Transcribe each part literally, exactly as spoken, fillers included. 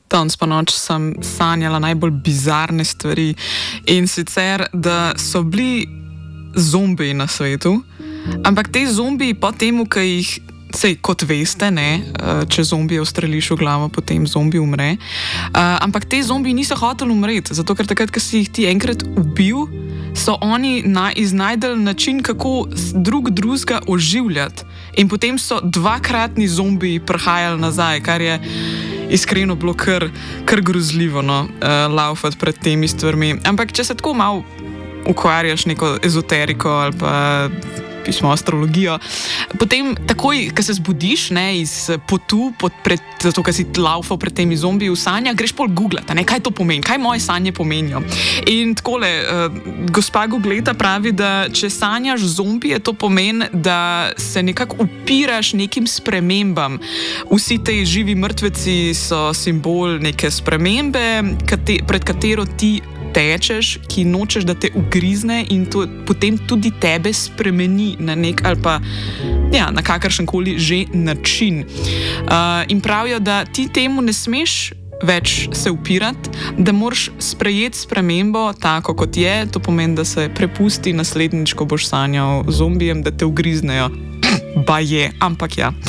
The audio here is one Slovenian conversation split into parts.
Danes pa noč sem sanjala najbolj bizarne stvari in sicer, da so bili zombiji na svetu, ampak te zombiji po temu, ki jih, sej, kot veste, ne, če zombije ustreliš v glavo, potem zombi umre, ampak te zombiji niso hoteli umreti, zato ker takrat, ko si jih ti enkrat ubil, so oni na, iznajdeli način, kako drug drugega oživljati in potem so dvakratni zombiji prihajali nazaj, kar je iskreno bilo kar, kar grozljivo, no, uh, laufati pred temi stvarmi. Ampak če se tako malo ukvarjaš neko ezoteriko ali pa pismo astrologijo, potem takoj, ko se zbudiš, ne, iz potu, pod, pred, zato, ker si laufal pred temi zombiji v sanja, greš pol googlati, ne, kaj to pomeni, kaj moje sanje pomenijo. In takole, uh, gospa Googleta pravi, da če sanjaš zombije, to pomeni, da se nekako upiraš nekim spremembam. Vsi te živi mrtveci so simbol neke spremembe, kate, pred katero ti tečeš, ki nočeš, da te ugrizne in to potem tudi tebe spremeni na nek ali pa ja, na kakršenkoli že način. Uh, in pravijo, da ti temu ne smeš več se upirati, da moraš sprejeti spremembo tako, kot je. To pomeni, da se prepusti naslednjič, ko boš sanjal zombijem, da te ugriznejo. Ba je, ampak ja.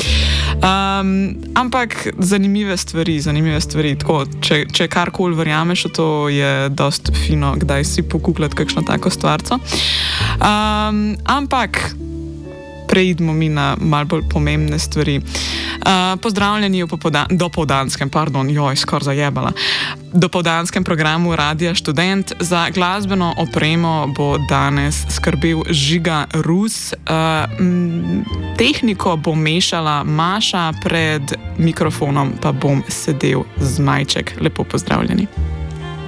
Um, ampak zanimive stvari, zanimive stvari. Tako, če, če karkoli verjameš, to je dost fino, kdaj si pogooglati kakšno tako stvarco. Um, ampak preidimo mi na malo bolj pomembne stvari. Uh, pozdravljeni v dopoldanskem, pardon, joj, skor zajebala. dopoldanskem programu Radia Študent. Za glasbeno opremo bo danes skrbel Žiga Rus. Uh, m, tehniko bo mešala Maša, pred mikrofonom pa bom sedel Zmajček. Lepo pozdravljeni.